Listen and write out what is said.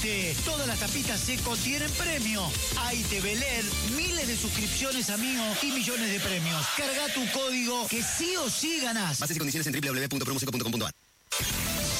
Todas las tapitas Seco tienen premio. AITV LED, miles de suscripciones, amigos, y millones de premios. Carga tu código que sí o sí ganás. Bases y condiciones en www.promoseco.com.ar.